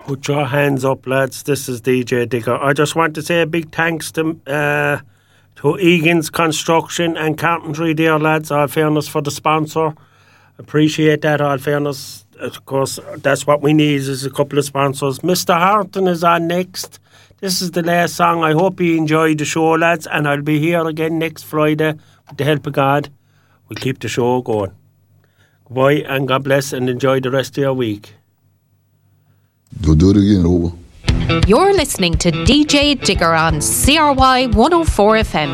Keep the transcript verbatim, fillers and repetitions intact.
Put your hands up, lads. This is D J Digger. I just want to say a big thanks to uh, to Egan's Construction and Carpentry there, lads. All fairness for the sponsor. Appreciate that, all fairness. Of course, that's what we need is a couple of sponsors. Mister Horton is on next. This is the last song. I hope you enjoyed the show, lads, and I'll be here again next Friday with the help of God. We'll keep the show going. Goodbye and God bless and enjoy the rest of your week. Go do it again, over. You're listening to D J Digger on C R Y one oh four F M.